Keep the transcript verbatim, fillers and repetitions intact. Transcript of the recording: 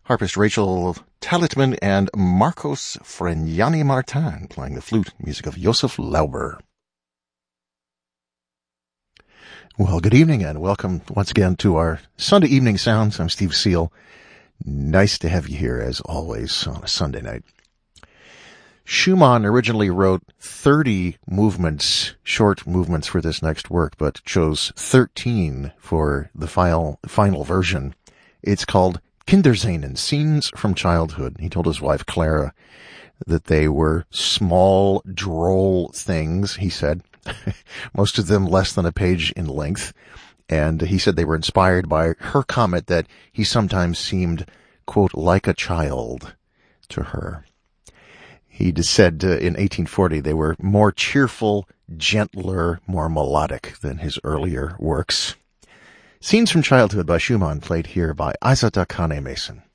harpist Rachel Talitman and Marcos Fregnani Martin playing the flute, music of Josef Lauber. Well, good evening and welcome once again to our Sunday Evening Sounds. I'm Steve Seal. Nice to have you here as always on a Sunday night. Schumann originally wrote thirty movements, short movements for this next work, but chose thirteen for the final, final version. It's called Kinderscenen, Scenes from Childhood. He told his wife Clara that they were small, droll things, he said, most of them less than a page in length. And he said they were inspired by her comment that he sometimes seemed, quote, like a child to her. He said uh, in eighteen forty they were more cheerful, gentler, more melodic than his earlier works. Scenes from Childhood by Schumann, played here by Isata Kane Mason.